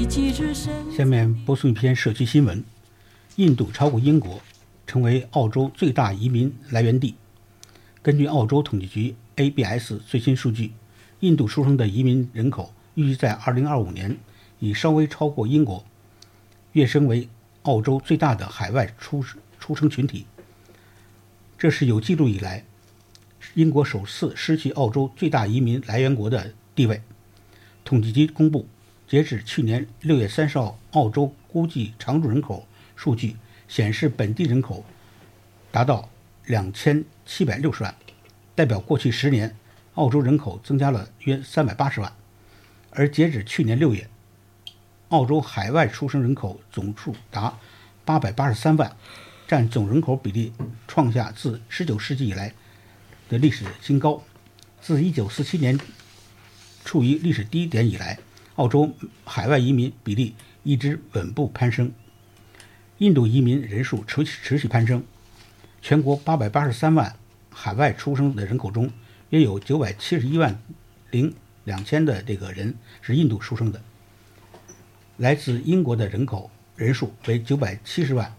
下面播送一篇社区新闻。印度超过英国，成为澳洲最大移民来源地。根据澳洲统计局 ABS 最新数据，印度出生的移民人口预计在2025年已稍微超过英国，跃升为澳洲最大的海外出生群体。这是有记录以来英国首次失去澳洲最大移民来源国的地位。统计局公布，截止去年6月30号，澳洲估计常住人口数据显示，本地人口达到2760万，代表过去10年澳洲人口增加了约380万。而截止去年6月，澳洲海外出生人口总数达883万，占总人口比例创下自19世纪以来的历史新高。自1947年处于历史低点以来，澳洲海外移民比例一直稳步攀升。印度移民人数持续攀升，全国883万海外出生的人口中，约有971万02千的这个人是印度出生的。来自英国的人数为970万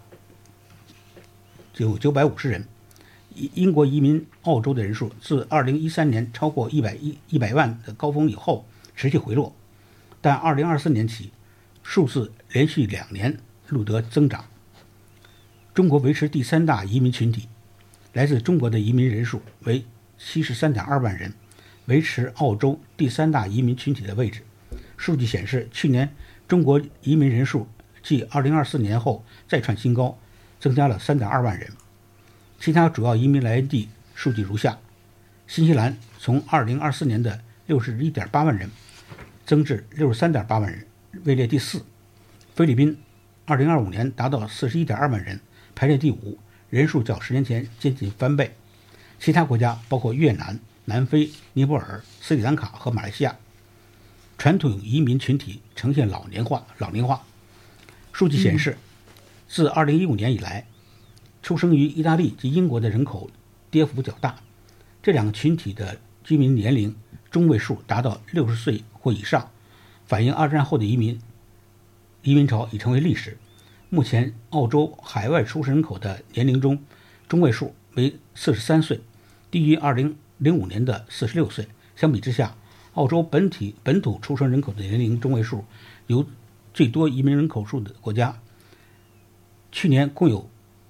950人。英国移民澳洲的人数自2013年超过100万的高峰以后持续回落，但2024年起数字连续2年录得增长。中国维持第3大移民群体，来自中国的移民人数为73.2万人，维持澳洲第3大移民群体的位置。数据显示，去年中国移民人数继2024年后再创新高，增加了3.2万人。其他主要移民来源地数据如下：新西兰从2024年的61.8万人增至63.8万人，位列第4。菲律宾2025年达到41.2万人，排列第5，人数较10年前接近翻倍。其他国家包括越南、南非、尼泊尔、斯里兰卡和马来西亚。传统移民群体呈现老龄化。数据显示，自2015年以来，出生于意大利及英国的人口跌幅较大。这两个群体的居民年龄中位数达到60岁或以上，反映二战后的移民潮已成为历史。目前澳洲海外出生人口的年龄中位数为43岁，低于2005年的46岁。相比之下，澳洲本土出生人口的年龄中位数由最多移民人口数的国家，去年共有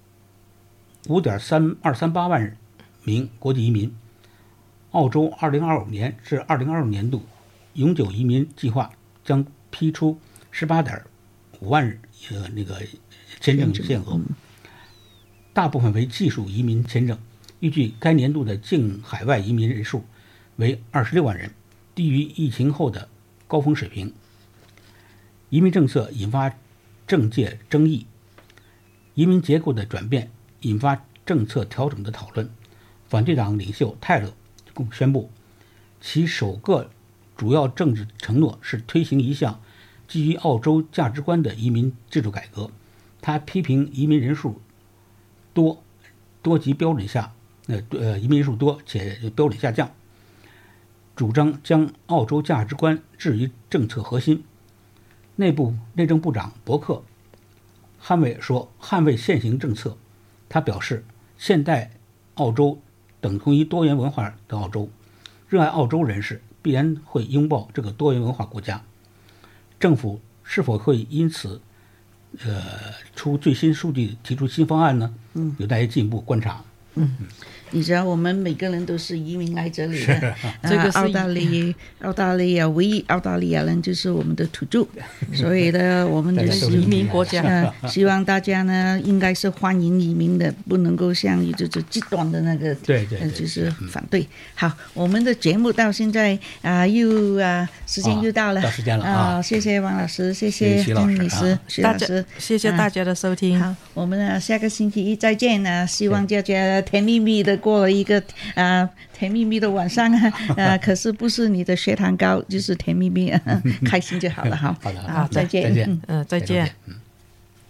5.238万名国际移民。澳洲2025年至2026年度永久移民计划将批出18.5万签证限额，大部分为技术移民签证。预计该年度的净海外移民人数为26万人，低于疫情后的高峰水平。移民政策引发政界争议，移民结构的转变引发政策调整的讨论。反对党领袖泰勒宣布，其首个主要政治承诺是推行一项基于澳洲价值观的移民制度改革。他批评移民人数多及标准下，移民人数多且标准下降，主张将澳洲价值观置于政策核心。内政部长伯克捍卫现行政策。他表示，现代澳洲等同于多元文化的澳洲，热爱澳洲人士必然会拥抱这个多元文化国家。政府是否会因此出最新数据提出新方案呢？有待进一步观察。 你知道我们每个人都是移民来这里的， 这个是澳大利亚唯一澳大利亚人就是我们的土著，所以呢，我们就是移民国家。 希望大家呢应该是欢迎移民的，不能够像就是极端的那个， 对， 就是反对。好，我们的节目到现在时间又到了， 到时间了啊！ 谢谢王老师，谢谢徐老师，徐老师， 谢谢大家的收听。 好，我们下个星期一再见呢，希望大家甜蜜蜜的过了一个甜蜜蜜的晚上可是不是你的血糖高，就是甜蜜蜜开心就好了。好， 好的， 再见。 再见。